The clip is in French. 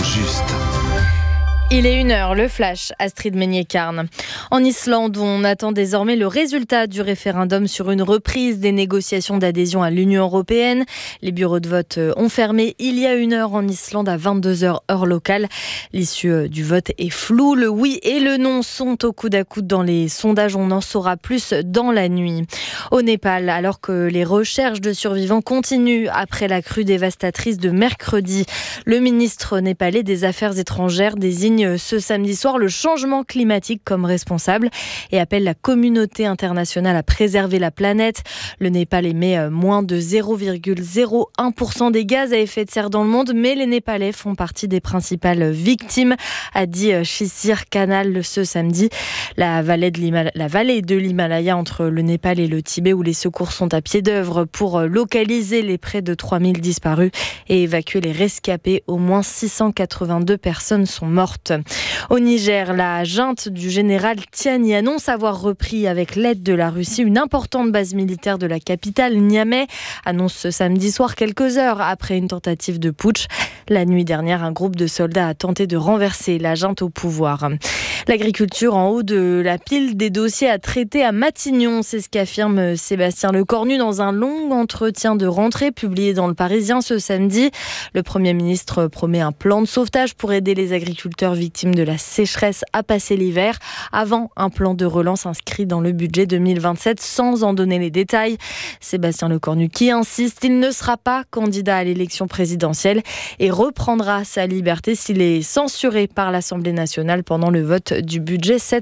juste. Il est 1h, le flash, Astrid Meignet-Carne. En Islande, on attend désormais le résultat du référendum sur une reprise des négociations d'adhésion à l'Union européenne. Les bureaux de vote ont fermé il y a 1h en Islande à 22h heure locale. L'issue du vote est floue. Le oui et le non sont au coude à coude dans les sondages. On en saura plus dans la nuit. Au Népal, alors que les recherches de survivants continuent après la crue dévastatrice de mercredi, le ministre népalais des Affaires étrangères désigne ce samedi soir le changement climatique comme responsable et appelle la communauté internationale à préserver la planète. Le Népal émet moins de 0,01% des gaz à effet de serre dans le monde, mais les Népalais font partie des principales victimes, a dit Shishir Kanal ce samedi. La vallée de l'Himalaya entre le Népal et le Tibet, où les secours sont à pied d'œuvre pour localiser les près de 3000 disparus et évacuer les rescapés. Au moins 682 personnes sont mortes. Au Niger, la junte du général Tiani annonce avoir repris avec l'aide de la Russie une importante base militaire de la capitale, Niamey. Annonce ce samedi soir, quelques heures après une tentative de putsch. La nuit dernière, un groupe de soldats a tenté de renverser la junte au pouvoir. L'agriculture en haut de la pile des dossiers à traiter à Matignon, c'est ce qu'affirme Sébastien Lecornu dans un long entretien de rentrée publié dans Le Parisien ce samedi. Le Premier ministre promet un plan de sauvetage pour aider les agriculteurs victimes de la sécheresse à passer l'hiver, avant un plan de relance inscrit dans le budget 2027 sans en donner les détails. Sébastien Lecornu qui insiste, il ne sera pas candidat à l'élection présidentielle et reprendra sa liberté s'il est censuré par l'Assemblée nationale pendant le vote du budget cette